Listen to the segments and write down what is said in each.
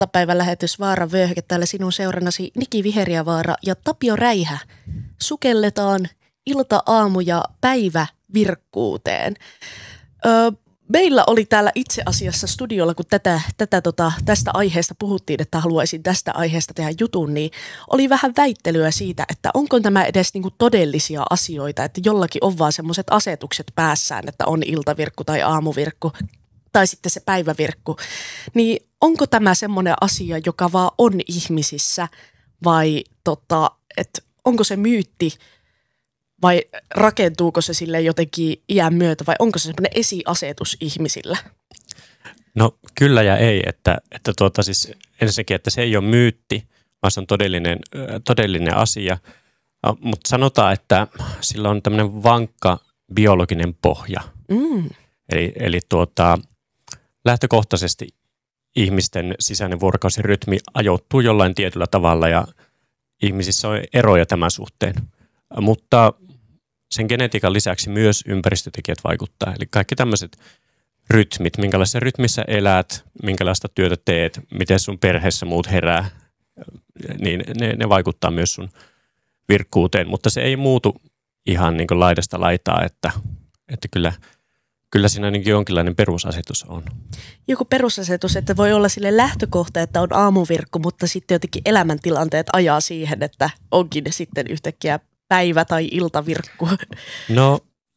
iltapäivälähetys Vaara vyöhyke. Täällä sinun seurannasi Niki Viheriävaara ja Tapio Räihä. Sukelletaan ilta, aamu ja päivä virkkuuteen. Meillä oli täällä itse asiassa studiolla, kun tästä aiheesta puhuttiin, että haluaisin tästä aiheesta tehdä jutun, niin oli vähän väittelyä siitä, että onko tämä edes niinku todellisia asioita, että jollakin on vaan semmoiset asetukset päässään, että on iltavirkku tai aamuvirkku tai sitten se päivävirkku. Niin onko tämä semmoinen asia, joka vaan on ihmisissä vai että onko se myytti? Vai rakentuuko se sille jotenkin iän myötä vai onko se semmoinen esiasetus ihmisillä? No kyllä ja ei, että siis ensinnäkin, että se ei ole myytti, vaan se on todellinen asia. Mutta sanotaan, että sillä on tämmöinen vankka biologinen pohja. Eli lähtökohtaisesti ihmisten sisäinen vuorokausirytmi ajoittuu jollain tietyllä tavalla ja ihmisissä on eroja tämän suhteen. Mutta sen genetiikan lisäksi myös ympäristötekijät vaikuttaa. Eli kaikki tämmöiset rytmit, minkälaisessa rytmissä elät, minkälaista työtä teet, miten sun perheessä muut herää, niin ne vaikuttaa myös sun virkkuuteen. Mutta se ei muutu ihan niin kuin laidasta laitaa, että kyllä siinä ainakin jonkinlainen perusasetus on. Joku perusasetus, että voi olla sille lähtökohta, että on aamuvirkku, mutta sitten jotenkin elämäntilanteet ajaa siihen, että onkin sitten yhtäkkiä päivä- tai iltavirkku. No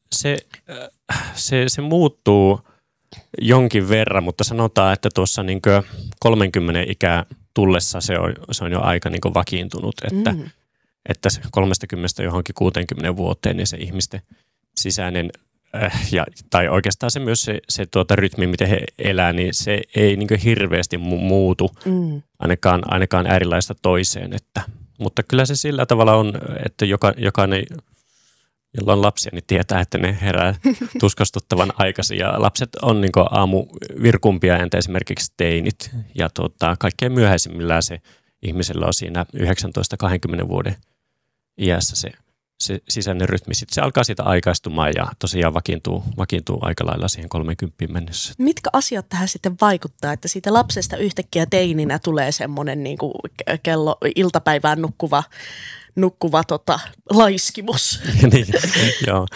se muuttuu jonkin verran, mutta sanotaan, että tuossa niin 30 ikää tullessa se on jo aika niin vakiintunut, että 30 johonkin 60 vuoteen niin se ihmisten sisäinen tai oikeastaan se myös se rytmi, miten he elää, niin se ei niin hirveästi muutu ainakaan äärilaista toiseen, mutta kyllä se sillä tavalla on, että jokainen, jolla on lapsia, niin tietää, että ne herää tuskastuttavan aikaisin. Ja lapset on niin aamuvirkumpia entä esimerkiksi teinit. Ja kaikkein myöhäisimmillään se ihmisellä on siinä 19-20 vuoden iässä se sisäinen rytmi. Sitten se alkaa siitä aikaistumaan ja tosiaan vakiintuu aika lailla siihen 30 mennessä. Mitkä asiat tähän sitten vaikuttaa, että siitä lapsesta yhtäkkiä teininä tulee semmoinen niin kuin kello iltapäivään nukkuva laiskimus? Niin, joo.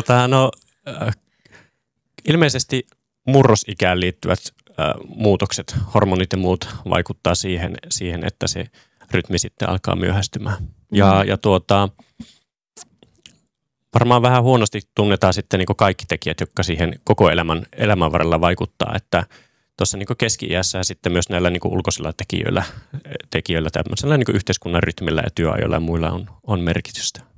Ilmeisesti murrosikään liittyvät muutokset, hormonit ja muut vaikuttaa siihen, että se rytmi sitten alkaa myöhästymään. Varmaan vähän huonosti tunnetaan sitten niin kaikki tekijät, jotka siihen koko elämän varrella vaikuttaa, että tuossa niin keski-iässä ja sitten myös näillä niin ulkoisilla tekijöillä tämmöisellä niin yhteiskunnan rytmillä ja työajoilla ja muilla on merkitystä.